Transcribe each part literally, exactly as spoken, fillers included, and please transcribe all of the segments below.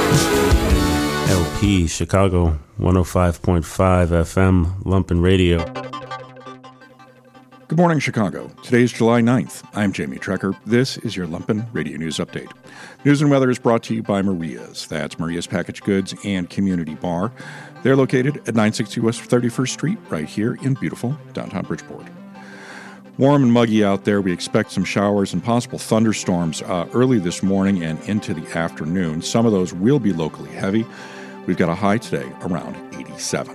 L P, Chicago, one oh five point five F M, Lumpen Radio. Good morning, Chicago. Today is July ninth. I'm Jamie Trecker. This is your Lumpen Radio News Update. News and weather is brought to you by Maria's. That's Maria's Packaged Goods and Community Bar. They're located at nine sixty West thirty-first Street, right here in beautiful downtown Bridgeport. Warm and muggy out there. We expect some showers and possible thunderstorms uh, early this morning and into the afternoon. Some of those will be locally heavy. We've got a high today around eighty-seven.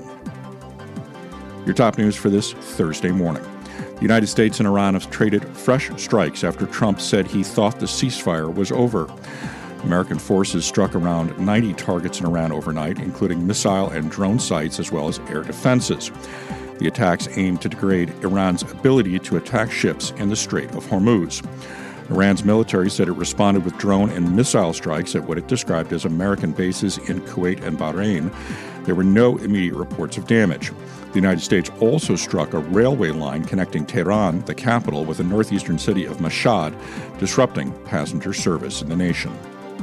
Your top news for this Thursday morning. The United States and Iran have traded fresh strikes after Trump said he thought the ceasefire was over. American forces struck around ninety targets in Iran overnight, including missile and drone sites as well as air defenses. The attacks aimed to degrade Iran's ability to attack ships in the Strait of Hormuz. Iran's military said it responded with drone and missile strikes at what it described as American bases in Kuwait and Bahrain. There were no immediate reports of damage. The United States also struck a railway line connecting Tehran, the capital, with the northeastern city of Mashhad, disrupting passenger service in the nation.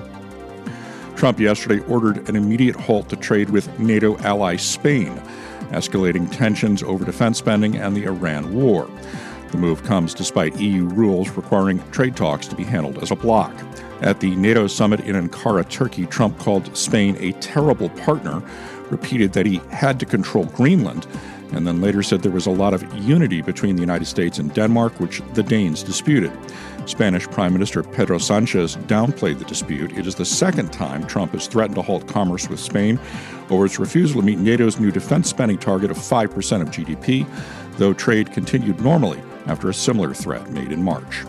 Trump yesterday ordered an immediate halt to trade with NATO ally Spain, escalating tensions over defense spending and the Iran war. The move comes despite E U rules requiring trade talks to be handled as a bloc. At the NATO summit in Ankara, Turkey, Trump called Spain a terrible partner, repeated that he had to control Greenland, and then later said there was a lot of unity between the United States and Denmark, which the Danes disputed. Spanish Prime Minister Pedro Sanchez downplayed the dispute. It is the second time Trump has threatened to halt commerce with Spain over its refusal to meet NATO's new defense spending target of five percent of G D P, though trade continued normally after a similar threat made in March.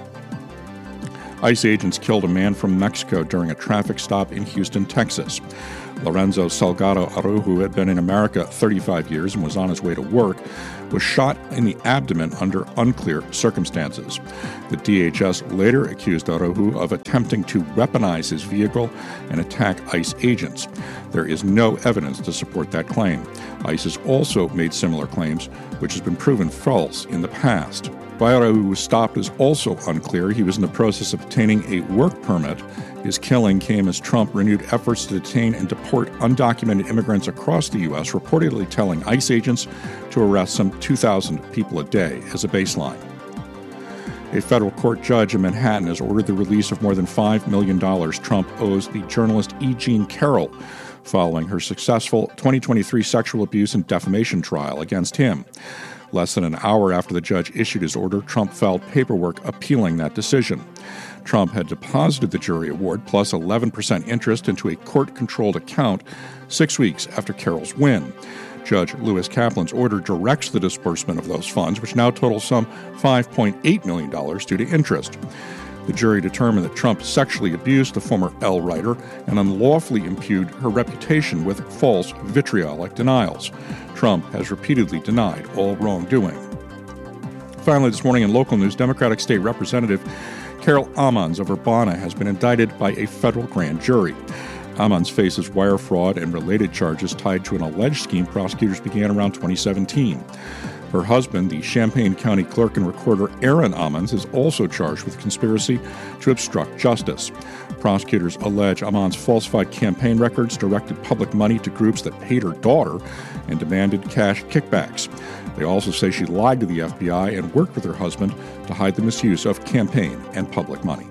ICE agents killed a man from Mexico during a traffic stop in Houston, Texas. Lorenzo Salgado Araujo, who had been in America thirty-five years and was on his way to work, was shot in the abdomen under unclear circumstances. The D H S later accused Araujo of attempting to weaponize his vehicle and attack ICE agents. There is no evidence to support that claim. ICE has also made similar claims, which has been proven false in the past. Why Araujo was stopped is also unclear. He was in the process of obtaining a work permit. His killing came as Trump renewed efforts to detain and deport undocumented immigrants across the U S, reportedly telling ICE agents to arrest some two thousand people a day as a baseline. A federal court judge in Manhattan has ordered the release of more than five million dollars Trump owes the journalist E. Jean Carroll following her successful twenty twenty-three sexual abuse and defamation trial against him. Less than an hour after the judge issued his order, Trump filed paperwork appealing that decision. Trump had deposited the jury award plus eleven percent interest into a court-controlled account six weeks after Carroll's win. Judge Lewis Kaplan's order directs the disbursement of those funds, which now total some five point eight million dollars due to interest. The jury determined that Trump sexually abused the former Elle writer and unlawfully impugned her reputation with false vitriolic denials. Trump has repeatedly denied all wrongdoing. Finally, this morning in local news, Democratic State Representative Carol Ammons of Urbana has been indicted by a federal grand jury. Ammons faces wire fraud and related charges tied to an alleged scheme prosecutors began around twenty seventeen. Her husband, the Champaign County clerk and recorder Aaron Ammons, is also charged with conspiracy to obstruct justice. Prosecutors allege Ammons falsified campaign records, directed public money to groups that paid her daughter, and demanded cash kickbacks. They also say she lied to the F B I and worked with her husband to hide the misuse of campaign and public money.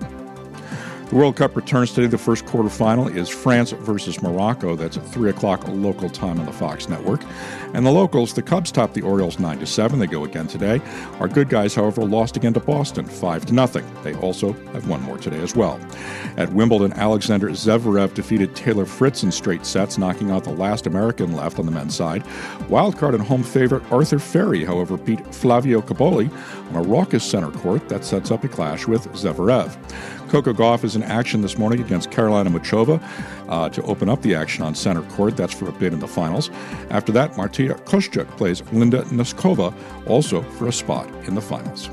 The World Cup returns today. The first quarterfinal is France versus Morocco. That's at three o'clock local time on the Fox Network. And the locals, the Cubs top the Orioles nine to seven. They go again today. Our good guys, however, lost again to Boston five to nothing. They also have one more today as well. At Wimbledon, Alexander Zverev defeated Taylor Fritz in straight sets, knocking out the last American left on the men's side. Wildcard and home favorite Arthur Ferry, however, beat Flavio Cobolli on a raucous center court that sets up a clash with Zverev. Coco Gauff is in action this morning against Karolina Muchova uh, to open up the action on center court. That's for a bid in the finals. After that, Martina Kostyuk plays Linda Noskova, also for a spot in the finals.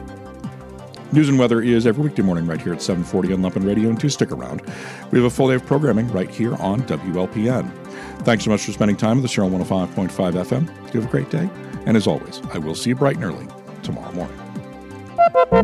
News and weather is every weekday morning right here at seven forty on Lumpen Radio, and do stick around. We have a full day of programming right here on W L P N. Thanks so much for spending time with us here on one oh five point five F M. You have a great day, and as always, I will see you bright and early tomorrow morning.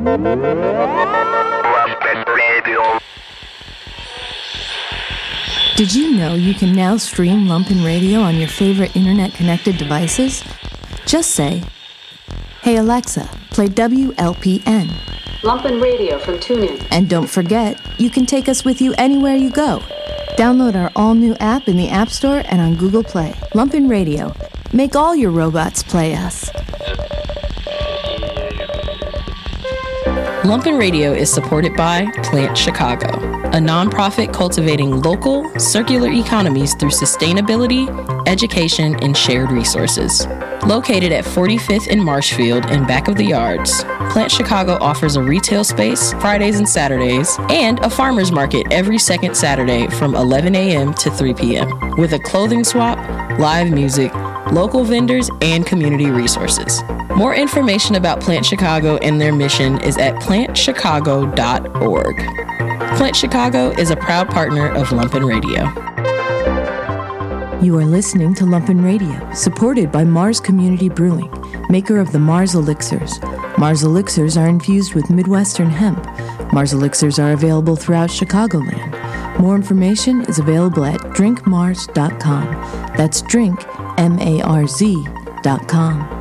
Lumpen Radio. Did you know you can now stream Lumpen Radio on your favorite internet-connected devices? Just say, "Hey Alexa, play W L P N." Lumpen Radio from TuneIn. And don't forget, you can take us with you anywhere you go. Download our all-new app in the App Store and on Google Play. Lumpen Radio. Make all your robots play us. Lumpen Radio is supported by Plant Chicago, a nonprofit cultivating local, circular economies through sustainability, education, and shared resources. Located at forty-fifth and Marshfield in back of the yards, Plant Chicago offers a retail space Fridays and Saturdays and a farmer's market every second Saturday from eleven a.m. to three p.m. with a clothing swap, live music, local vendors, and community resources. More information about Plant Chicago and their mission is at plant chicago dot org. Plant Chicago is a proud partner of Lumpen Radio. You are listening to Lumpen Radio, supported by Mars Community Brewing, maker of the Mars Elixirs. Mars Elixirs are infused with Midwestern hemp. Mars Elixirs are available throughout Chicagoland. More information is available at drink mars dot com. That's drink, M A R Z, dot com.